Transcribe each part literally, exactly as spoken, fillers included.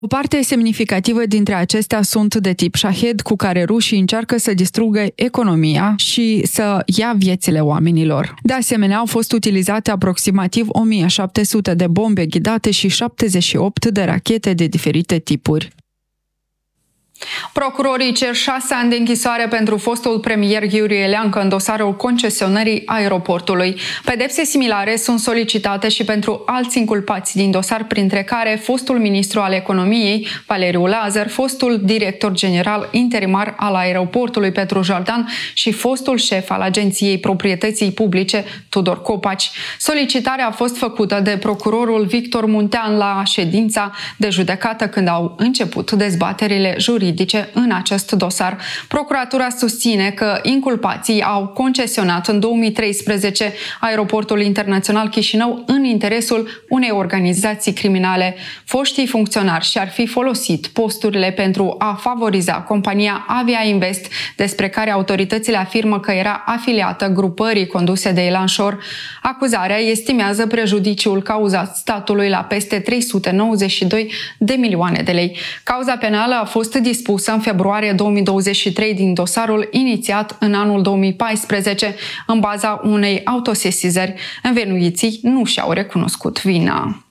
O parte semnificativă dintre acestea sunt de tip Shahed, cu care rușii încearcă să distrugă economia și să ia viețile oamenilor. De asemenea, au fost utilizate aproximativ o mie șapte sute de bombe ghidate și șaptezeci și opt de rachete de diferite tipuri. Procurorii cer șase ani de închisoare pentru fostul premier Iurie Leancă în dosarul concesionării aeroportului. Pedepse similare sunt solicitate și pentru alți inculpați din dosar, printre care fostul ministru al economiei, Valeriu Lazar, fostul director general interimar al aeroportului Petru Jordan și fostul șef al Agenției Proprietății Publice, Tudor Copaci. Solicitarea a fost făcută de procurorul Victor Muntean la ședința de judecată când au început dezbaterile juridice în acest dosar. Procuratura susține că inculpații au concesionat în două mii treisprezece aeroportul internațional Chișinău în interesul unei organizații criminale. Foștii funcționari și-ar fi folosit posturile pentru a favoriza compania Avia Invest, despre care autoritățile afirmă că era afiliată grupării conduse de Ilan Șor. Acuzarea estimează prejudiciul cauzat statului la peste trei sute nouăzeci și doi de milioane de lei. Cauza penală a fost dispusă în februarie două mii douăzeci și trei din dosarul inițiat în anul două mii paisprezece în baza unei autosesizări. Învinuiții nu și-au recunoscut vina.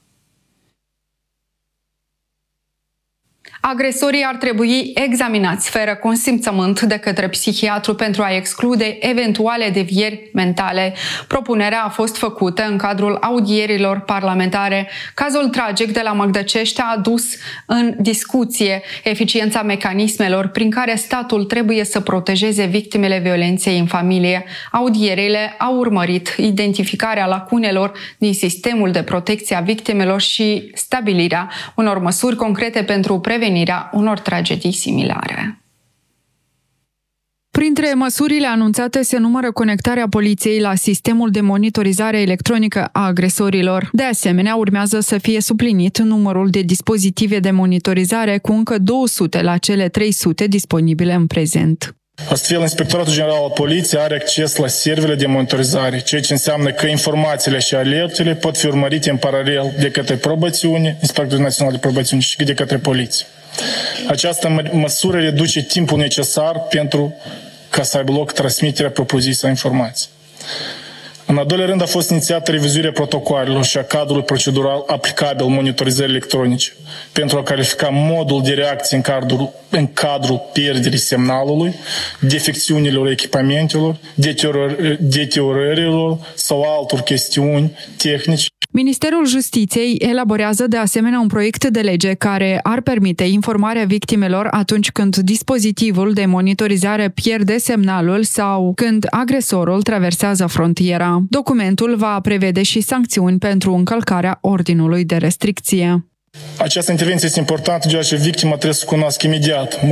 Agresorii ar trebui examinați fără consimțământ de către psihiatru pentru a exclude eventuale devieri mentale. Propunerea a fost făcută în cadrul audierilor parlamentare. Cazul tragic de la Măgdăcești a adus în discuție eficiența mecanismelor prin care statul trebuie să protejeze victimele violenței în familie. Audierile au urmărit identificarea lacunelor din sistemul de protecție a victimelor și stabilirea unor măsuri concrete pentru prevenirea unor tragedii similare. Printre măsurile anunțate se numără conectarea poliției la sistemul de monitorizare electronică a agresorilor. De asemenea, urmează să fie suplinit numărul de dispozitive de monitorizare cu încă două sute la cele trei sute disponibile în prezent. Astfel, Inspectoratul General al Poliției are acces la serverele de monitorizare, ceea ce înseamnă că informațiile și alertele pot fi urmărite în paralel de către Probațiune, Inspectorul Național de Probațiune și de către Poliție. Această măsură reduce timpul necesar pentru ca să aibă loc transmiterea propriu-zisă a informației. În al doilea rând a fost inițiată revizuirea protocoalelor și a cadrului procedural aplicabil monitorizării electronice pentru a califica modul de reacție în cadrul, în cadrul pierderii semnalului, defecțiunilor echipamentelor, deteriorărilor sau altor chestiuni tehnice. Ministerul Justiției elaborează de asemenea un proiect de lege care ar permite informarea victimelor atunci când dispozitivul de monitorizare pierde semnalul sau când agresorul traversează frontiera. Documentul va prevede și sancțiuni pentru încălcarea ordinului de restricție. Această intervenție este importantă deoarece victima trebuie să cunoască imediat,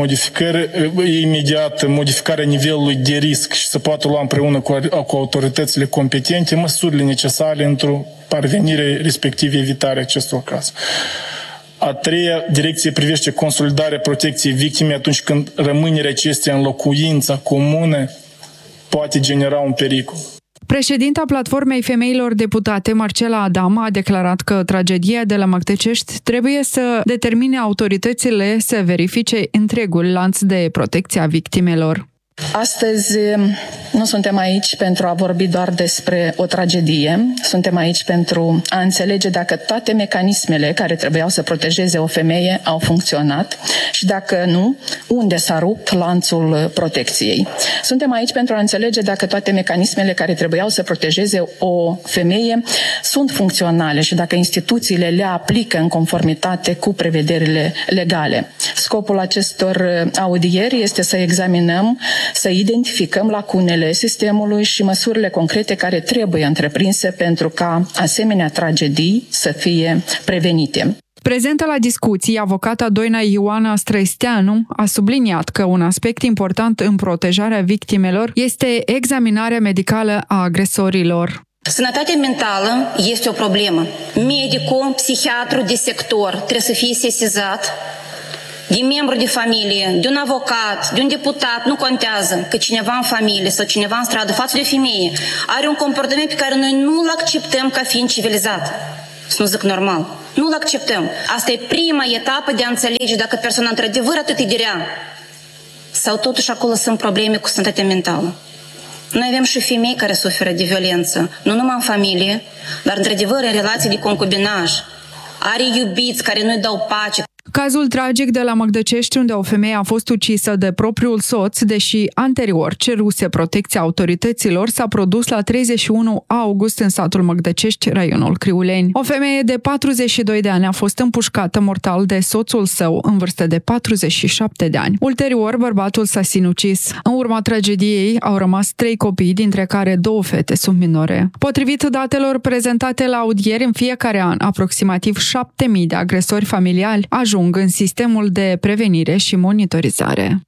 imediat modificarea nivelului de risc și să poată lua împreună cu, cu autoritățile competente măsurile necesare într-o parvenire, respectiv evitarea acestor caz. A treia direcție privește consolidarea protecției victimei atunci când rămânerea acesteia în locuința comună poate genera un pericol. Președinta Platformei Femeilor Deputate, Marcela Adam, a declarat că tragedia de la Măgdăcești trebuie să determine autoritățile să verifice întregul lanț de protecție a victimelor. Astăzi nu suntem aici pentru a vorbi doar despre o tragedie, suntem aici pentru a înțelege dacă toate mecanismele care trebuiau să protejeze o femeie au funcționat și dacă nu, unde s-a rupt lanțul protecției. Suntem aici pentru a înțelege dacă toate mecanismele care trebuiau să protejeze o femeie sunt funcționale și dacă instituțiile le aplică în conformitate cu prevederile legale. Scopul acestor audieri este să examinăm, să identificăm lacunele sistemului și măsurile concrete care trebuie întreprinse pentru ca asemenea tragedii să fie prevenite. Prezentă la discuții, avocata Doina Ioana Străisteanu a subliniat că un aspect important în protejarea victimelor este examinarea medicală a agresorilor. Sănătatea mentală este o problemă. Medicul, psihiatru de sector trebuie să fie sesizat de membru de familie, de un avocat, de un deputat, nu contează că cineva în familie sau cineva în stradă față de o femeie are un comportament pe care noi nu-l acceptăm ca fiind civilizat. să nu zic normal. Nu-l acceptăm. Asta e prima etapă de a înțelege dacă persoana într-adevăr atât e de rea sau totuși acolo sunt probleme cu sănătatea mentală. Noi avem și femei care suferă de violență, nu numai în familie, dar într-adevăr în relații de concubinaj. Are iubiți care nu-i dau pace. Cazul tragic de la Măgdăcești, unde o femeie a fost ucisă de propriul soț, deși anterior ceruse protecția autorităților, s-a produs la treizeci și unu august în satul Măgdăcești, raionul Criuleni. O femeie de patruzeci și doi de ani a fost împușcată mortal de soțul său în vârstă de patruzeci și șapte de ani. Ulterior, bărbatul s-a sinucis. În urma tragediei au rămas trei copii, dintre care două fete sunt minore. Potrivit datelor prezentate la audieri, în fiecare an, aproximativ șapte mii de agresori familiali ajung în sistemul de prevenire și monitorizare.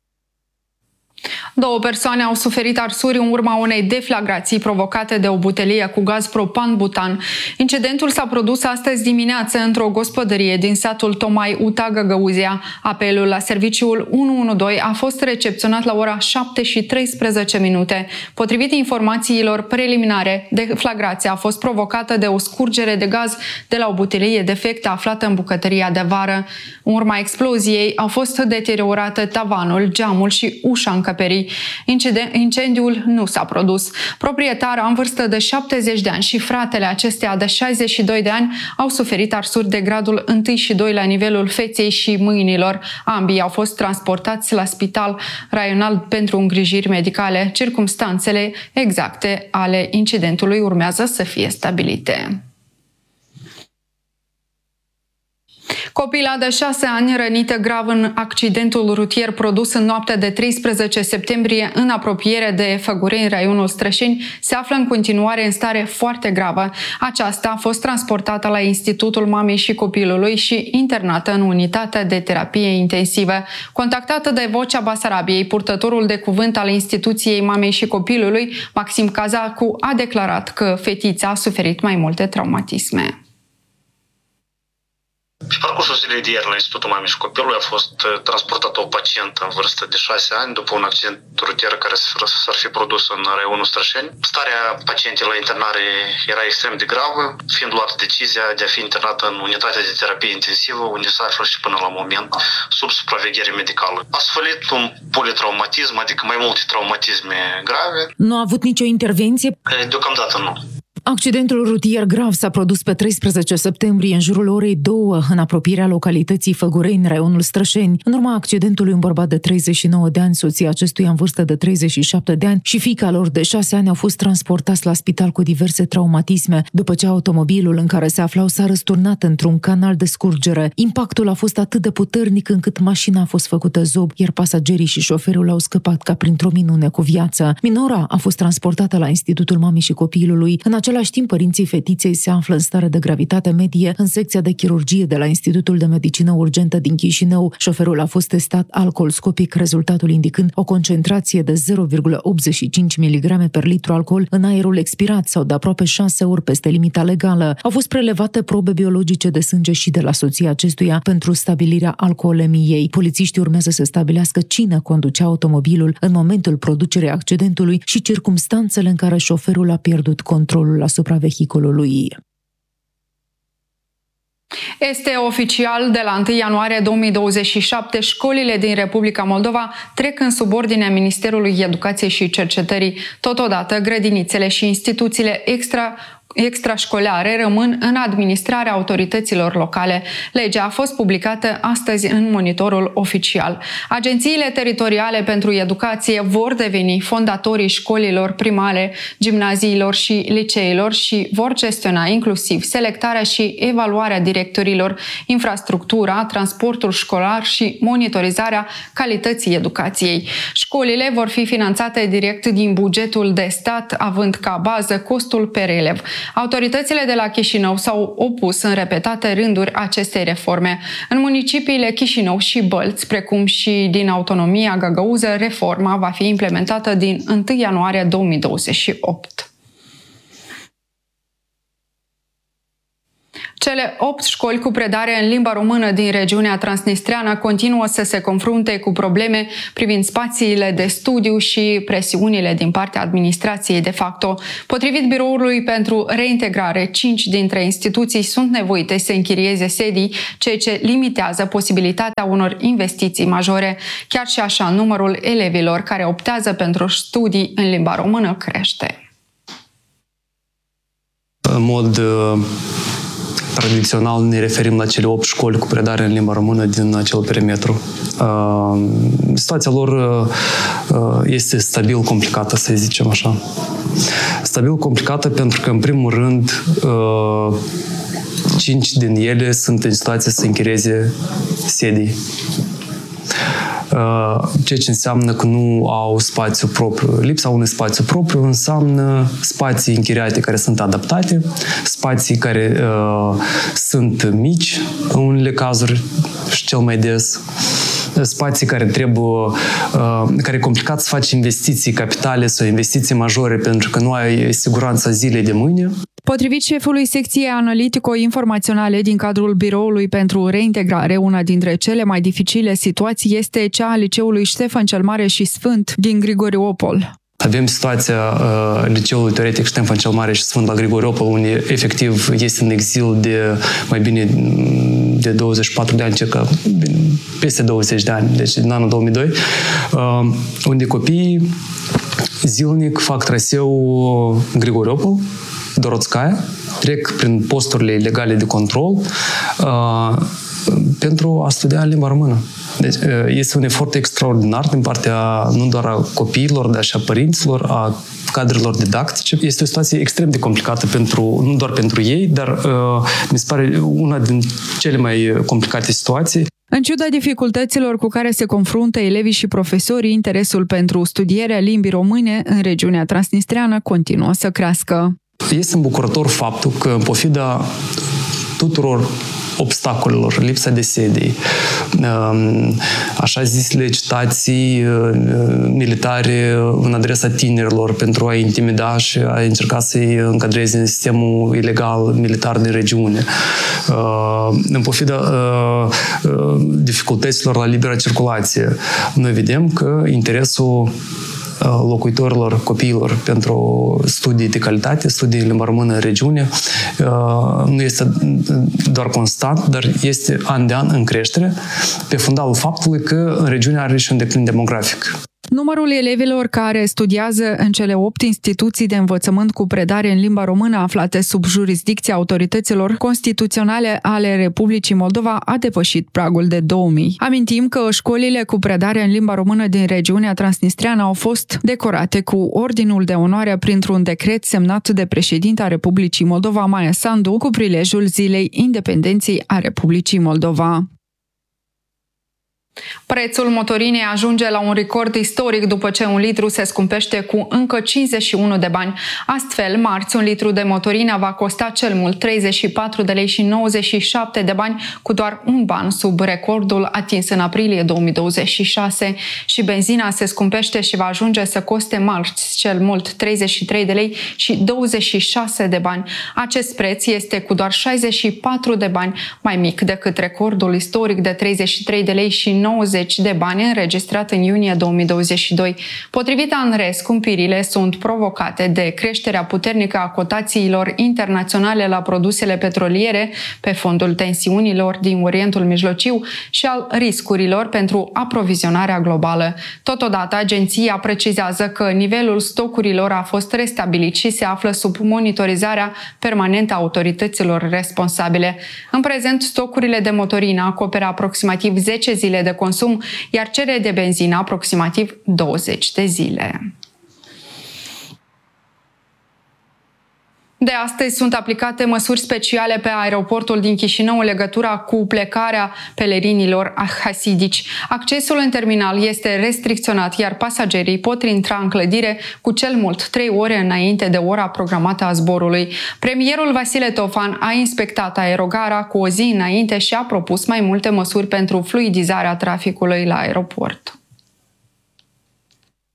Două persoane au suferit arsuri în urma unei deflagrații provocate de o butelie cu gaz propan-butan. Incidentul s-a produs astăzi dimineață într-o gospodărie din satul Tomai Uta Găgăuzia. Apelul la serviciul unu unu doi a fost recepționat la ora șapte și treisprezece minute. Potrivit informațiilor preliminare, deflagrația a fost provocată de o scurgere de gaz de la o butelie defectă aflată în bucătăria de vară. În urma exploziei au fost deteriorate tavanul, geamul și ușa încăperii. Incendiul nu s-a produs. Proprietara, în vârstă de șaptezeci de ani, și fratele acesteia de șaizeci și doi de ani au suferit arsuri de gradul unu și doi la nivelul feței și mâinilor. Ambii au fost transportați la spital raional pentru îngrijiri medicale. Circumstanțele exacte ale incidentului urmează să fie stabilite. Copila de șase ani, rănită grav în accidentul rutier produs în noaptea de treisprezece septembrie în apropiere de Făgureni, raionul Strășeni, se află în continuare în stare foarte gravă. Aceasta a fost transportată la Institutul Mamei și Copilului și internată în unitatea de terapie intensivă. Contactată de Vocea Basarabiei, purtătorul de cuvânt al Instituției Mamei și Copilului, Maxim Cazacu, a declarat că fetița a suferit mai multe traumatisme. Pe parcursul zilei de ieri la Institutul Mamei și Copilului a fost transportată o pacientă în vârstă de șase ani după un accident rutier care s-ar fi produs în raionul Strășeni. Starea pacientei la internare era extrem de gravă, fiind luată decizia de a fi internată în unitatea de terapie intensivă, unde s-a aflat și până la moment sub supraveghere medicală. A suferit un politraumatism, adică mai multe traumatisme grave. Nu a avut nicio intervenție? Deocamdată nu. Accidentul rutier grav s-a produs pe treisprezece septembrie în jurul orei două în apropierea localității Făgureni, raionul Strășeni. În urma accidentului, un bărbat de treizeci și nouă de ani, soția acestuia în vârstă de treizeci și șapte de ani și fiica lor de șase ani au fost transportați la spital cu diverse traumatisme, după ce automobilul în care se aflau s-a răsturnat într-un canal de scurgere. Impactul a fost atât de puternic încât mașina a fost făcută zob, iar pasagerii și șoferul au scăpat ca printr-o minune cu viață. Minora a fost transportată la Institutul Mamei și Copilului. În același timp, părinții fetiței se află în stare de gravitate medie în secția de chirurgie de la Institutul de Medicină Urgentă din Chișinău. Șoferul a fost testat alcoolscopic, rezultatul indicând o concentrație de zero virgulă optzeci și cinci miligrame per litru alcool în aerul expirat sau de aproape șase ori peste limita legală. Au fost prelevate probe biologice de sânge și de la soția acestuia pentru stabilirea alcoolemiei. Polițiștii urmează să stabilească cine conducea automobilul în momentul producerii accidentului și circumstanțele în care șoferul a pierdut controlul asupra vehiculului. Este oficial, de la întâi ianuarie două mii douăzeci și șapte, școlile din Republica Moldova trec în subordinea Ministerului Educației și Cercetării. Totodată, grădinițele și instituțiile extra extrașcolare rămân în administrarea autorităților locale. Legea a fost publicată astăzi în Monitorul Oficial. Agențiile teritoriale pentru educație vor deveni fondatorii școlilor primare, gimnaziilor și liceilor și vor gestiona inclusiv selectarea și evaluarea directorilor, infrastructura, transportul școlar și monitorizarea calității educației. Școlile vor fi finanțate direct din bugetul de stat, având ca bază costul per elev. Autoritățile de la Chișinău s-au opus în repetate rânduri acestei reforme. În municipiile Chișinău și Bălți, precum și din autonomia Găgăuză, reforma va fi implementată din întâi ianuarie două mii douăzeci și opt. Cel Cele opt școli cu predare în limba română din regiunea transnistreană continuă să se confrunte cu probleme privind spațiile de studiu și presiunile din partea administrației de facto. Potrivit Biroului pentru Reintegrare, cinci dintre instituții sunt nevoite să închirieze sedii, ceea ce limitează posibilitatea unor investiții majore. Chiar și așa, numărul elevilor care optează pentru studii în limba română crește. În mod tradițional ne referim la cele opt școli cu predare în limba română din acel perimetru. Situația lor este stabil complicată, să zicem așa. Stabil complicată pentru că, în primul rând, cinci din ele sunt în situație să închirieze sedii. Ceea ce înseamnă că nu au spațiu propriu. Lipsa unui spațiu propriu înseamnă spații închiriate care sunt adaptate, spații care uh, sunt mici în unele cazuri și cel mai des, spații care trebuie, uh, care e complicat să faci investiții capitale sau investiții majore pentru că nu ai siguranța zilei de mâine. Potrivit șefului secției analitico-informaționale din cadrul Biroului pentru Reintegrare, una dintre cele mai dificile situații este cea a liceului Ștefan cel Mare și Sfânt din Grigoriopol. Avem situația uh, liceului teoretic Ștefan cel Mare și Sfânt la Grigoriopol, unde efectiv este în exil de mai bine de douăzeci și patru de ani, circa peste douăzeci de ani, deci din anul două mii doi, uh, unde copiii zilnic fac traseu Grigoriopol, Dorotskaya, trec prin posturile legale de control uh, pentru a studia în limba română. Deci uh, este un efort extraordinar din partea nu doar a copiilor, dar și a părinților, a cadrelor didactice. Este o situație extrem de complicată, pentru, nu doar pentru ei, dar uh, mi se pare una din cele mai complicate situații. În ciuda dificultăților cu care se confruntă elevii și profesorii, interesul pentru studierea limbii române în regiunea transnistreană continuă să crească. Este îmbucurător faptul că, în pofida tuturor obstacolelor, lipsa de sedii, așa zisele citații militare în adresa tinerilor pentru a intimida și a încerca să-i încadreze în sistemul ilegal militar din regiune. În pofida dificultăților la libera circulație, noi vedem că interesul locuitorilor, copiilor pentru studii de calitate, studii în limba română în regiune, nu este doar constant, dar este an de an în creștere, pe fundalul faptului că în regiune are și un declin demografic. Numărul elevilor care studiază în cele opt instituții de învățământ cu predare în limba română aflate sub jurisdicția autorităților constituționale ale Republicii Moldova a depășit pragul de două mii. Amintim că școlile cu predare în limba română din regiunea transnistreană au fost decorate cu Ordinul de Onoare printr-un decret semnat de președinta Republicii Moldova, Maia Sandu, cu prilejul Zilei Independenței a Republicii Moldova. Prețul motorinei ajunge la un record istoric după ce un litru se scumpește cu încă cincizeci și unu de bani. Astfel, marți, un litru de motorină va costa cel mult treizeci și patru de lei și nouăzeci și șapte de bani, cu doar un ban sub recordul atins în aprilie două mii douăzeci și șase. Și benzina se scumpește și va ajunge să coste marți cel mult treizeci și trei de lei și douăzeci și șase de bani. Acest preț este cu doar șaizeci și patru de bani mai mic decât recordul istoric de treizeci și trei de lei și nouăzeci de bani înregistrat în iunie două mii douăzeci și doi. Potrivit ANRES, scumpirile sunt provocate de creșterea puternică a cotațiilor internaționale la produsele petroliere pe fondul tensiunilor din Orientul Mijlociu și al riscurilor pentru aprovizionarea globală. Totodată, agenția precizează că nivelul stocurilor a fost restabilit și se află sub monitorizarea permanentă a autorităților responsabile. În prezent, stocurile de motorină acoperă aproximativ zece zile de consum, iar cele de benzină aproximativ douăzeci de zile. De astăzi sunt aplicate măsuri speciale pe aeroportul din Chișinău în legătura cu plecarea pelerinilor hasidici. Accesul în terminal este restricționat, iar pasagerii pot intra în clădire cu cel mult trei ore înainte de ora programată a zborului. Premierul Vasile Tofan a inspectat aerogara cu o zi înainte și a propus mai multe măsuri pentru fluidizarea traficului la aeroport.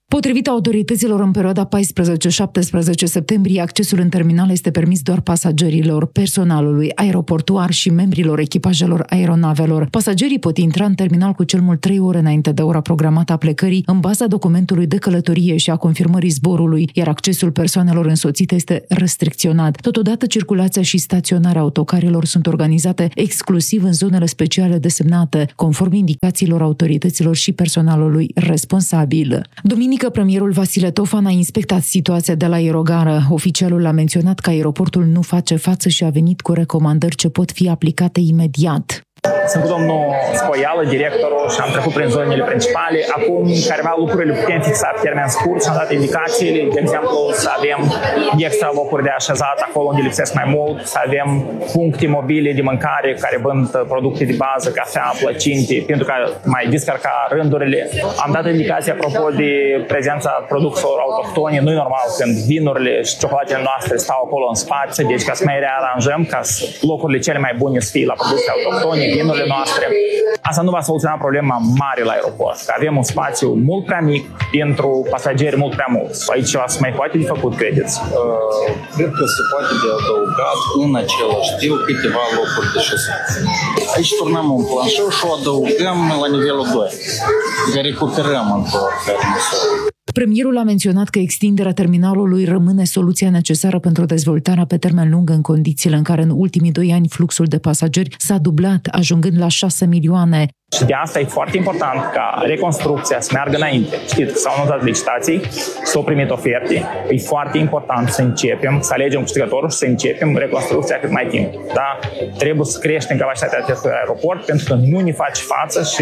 Potrivit autorităților, în perioada paisprezece șaptesprezece septembrie, accesul în terminal este permis doar pasagerilor, personalului aeroportuar și membrilor echipajelor aeronavelor. Pasagerii pot intra în terminal cu cel mult trei ore înainte de ora programată a plecării, în baza documentului de călătorie și a confirmării zborului, iar accesul persoanelor însoțite este restricționat. Totodată, circulația și staționarea autocarelor sunt organizate exclusiv în zonele speciale desemnate, conform indicațiilor autorităților și personalului responsabil. Duminică, premierul Vasile Tofan a inspectat situația de la aerogară. Oficialul a menționat că aeroportul nu face față și a venit cu recomandări ce pot fi aplicate imediat. Sunt cu domnul Spoială, directorul, și am trecut prin zonele principale. Acum, careva lucrurile putem fixa pe termen scurt și am dat indicațiile, de exemplu, să avem extra locuri de așezat acolo unde lipsesc mai mult, să avem puncte mobile de mâncare care vând producte de bază, cafea, plăcinte, pentru că mai descărca rândurile. Am dat indicații apropo de prezența produselor autohtone. Nu e normal când vinurile și ciocolatele noastre stau acolo în spațiu, deci ca să mai rearanjăm ca locurile cele mai bune să fie la produse autohtone, vinurile noastre. Asta nu va soluționa problema mare la aeroport, că avem un spațiu mult prea mic pentru pasageri mult prea mulți. Aici ceva se mai poate de făcut, credeți? Uh, cred că se poate de adăugat în același timp câteva locuri de șosat. Aici turnăm un planșeu și o adăugăm la nivelul doi, că recuperăm într-o măsură. Premierul a menționat că extinderea terminalului rămâne soluția necesară pentru dezvoltarea pe termen lung în condițiile în care în ultimii doi ani fluxul de pasageri s-a dublat, ajungând la șase milioane. Și de asta e foarte important ca reconstrucția să meargă înainte. Știți că s-au anunțat licitații, s-au primit oferte. E foarte important să începem, să alegem câștigătorul și să începem reconstrucția cât mai timp. Da? Trebuie să creștem capacitatea acestui aeroport pentru că nu ne face față și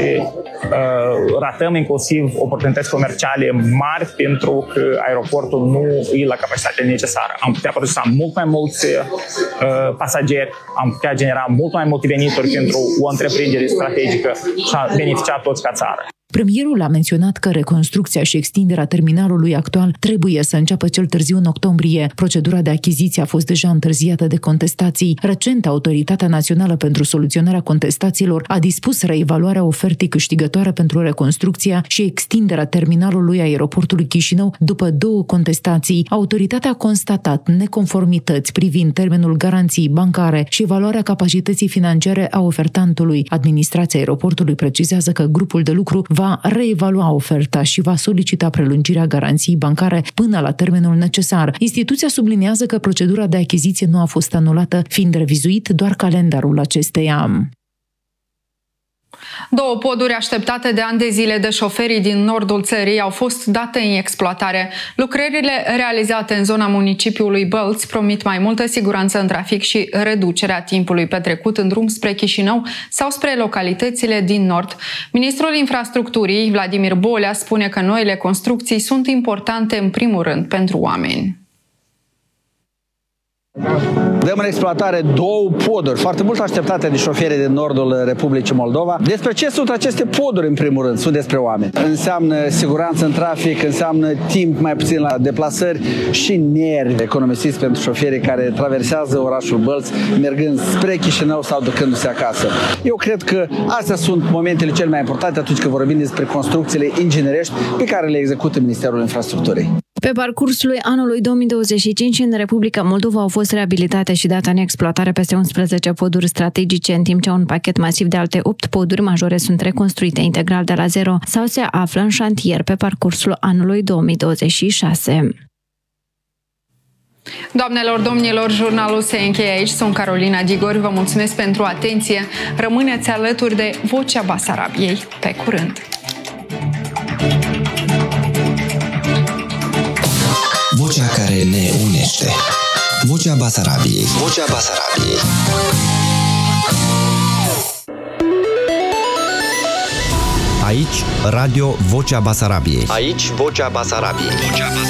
uh, ratăm inclusiv oportunități comerciale mari pentru că aeroportul nu e la capacitatea necesară. Am putea procesa mult mai mulți uh, pasageri, am putea genera mult mai multe venituri pentru o întreprindere strategică și a beneficiat toți ca țară. Premierul a menționat că reconstrucția și extinderea terminalului actual trebuie să înceapă cel târziu în octombrie. Procedura de achiziție a fost deja întârziată de contestații. Recent, Autoritatea Națională pentru Soluționarea Contestațiilor a dispus reevaluarea ofertei câștigătoare pentru reconstrucția și extinderea terminalului aeroportului Chișinău după două contestații. Autoritatea a constatat neconformități privind termenul garanției bancare și evaluarea capacității financiare a ofertantului. Administrația aeroportului precizează că grupul de lucru va reevalua oferta și va solicita prelungirea garanției bancare până la termenul necesar. Instituția subliniază că procedura de achiziție nu a fost anulată, fiind revizuit doar calendarul acesteia. Două poduri așteptate de ani de zile de șoferii din nordul țării au fost date în exploatare. Lucrările realizate în zona municipiului Bălți promit mai multă siguranță în trafic și reducerea timpului petrecut în drum spre Chișinău sau spre localitățile din nord. Ministrul Infrastructurii, Vladimir Bolea, spune că noile construcții sunt importante în primul rând pentru oameni. Dăm în exploatare două poduri foarte mult așteptate de șoferii din nordul Republicii Moldova. Despre ce sunt aceste poduri, în primul rând? Sunt despre oameni. Înseamnă siguranță în trafic, înseamnă timp mai puțin la deplasări și nervi economisiți pentru șoferii care traversează orașul Bălți, mergând spre Chișinău sau ducându-se acasă. Eu cred că astea sunt momentele cele mai importante atunci când vorbim despre construcțiile inginerești pe care le execută Ministerul Infrastructurii. Pe parcursul anului două mii douăzeci și cinci, în Republica Moldova au fost reabilitate și date în exploatare peste unsprezece poduri strategice, în timp ce un pachet masiv de alte opt poduri majore sunt reconstruite integral de la zero sau se află în șantier pe parcursul anului două mii douăzeci și șase. Doamnelor, domnilor, jurnalul se încheie aici. Sunt Carolina Digori, vă mulțumesc pentru atenție. Rămâneți alături de Vocea Basarabiei. Pe curând! Vocea care ne unește. Vocea Basarabiei. Vocea Basarabiei. Aici, Radio Vocea Basarabiei. Aici, Vocea Basarabiei. Vocea